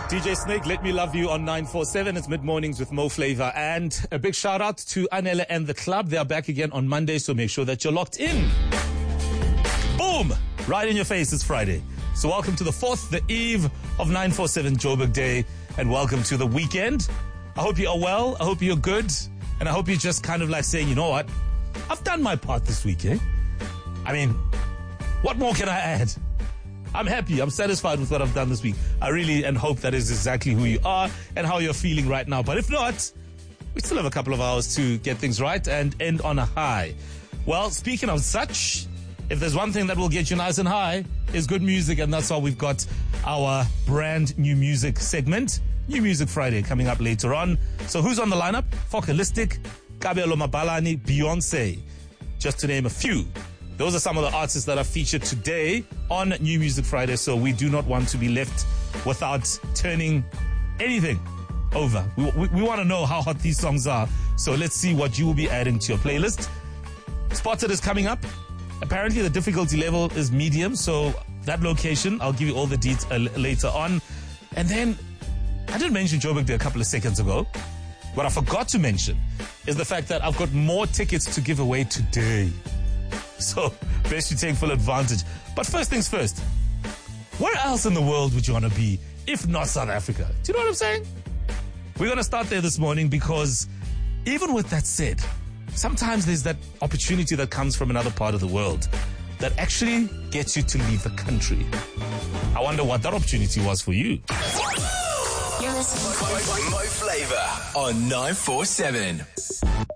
DJ Snake, Let Me Love You on 947. It's mid-mornings with Mo Flavor. And a big shout out to Anela and the club. They are back again on Monday, so make sure that you're locked in. Boom! Right in your face, it's Friday. So welcome to the 4th, the eve of 947 Joburg Day. And welcome to the weekend. I hope you are well. I hope you're good. And I hope you're just kind of like saying, you know what? I've done my part this week, eh? I mean, what more can I add? I'm happy. I'm satisfied with what I've done this week. I really and hope that is exactly who you are and how you're feeling right now. But if not, we still have a couple of hours to get things right and end on a high. Well, speaking of such, if there's one thing that will get you nice and high, is good music. And that's why we've got our brand new music segment, New Music Friday, coming up later on. So who's on the lineup? Focalistic, Kabelo Mabalani, Beyonce, just to name a few. Those are some of the artists that are featured today on New Music Friday, so we do not want to be left without turning anything over. We want to know how hot these songs are, so let's see what you will be adding to your playlist. Spotted is coming up. Apparently the difficulty level is medium, so that location, I'll give you all the deets later on. And then, I did mention Joburg Day a couple of seconds ago. What I forgot to mention is the fact that I've got more tickets to give away today. So, best you take full advantage. But first things first, where else in the world would you want to be if not South Africa? Do you know what I'm saying? We're going to start there this morning because even with that said, sometimes there's that opportunity that comes from another part of the world that actually gets you to leave the country. I wonder what that opportunity was for you. You're listening to Mo Flavor on 947.